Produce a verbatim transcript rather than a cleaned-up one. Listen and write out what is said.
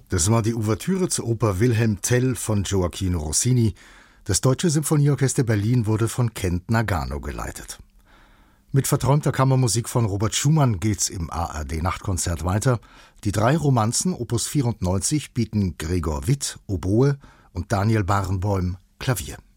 Das war die Ouvertüre zur Oper Wilhelm Tell von Gioachino Rossini. Das Deutsche Symphonieorchester Berlin wurde von Kent Nagano geleitet. Mit verträumter Kammermusik von Robert Schumann geht's im A R D-Nachtkonzert weiter. Die drei Romanzen Opus vierundneunzig bieten Gregor Witt, Oboe und Daniel Barenboim, Klavier.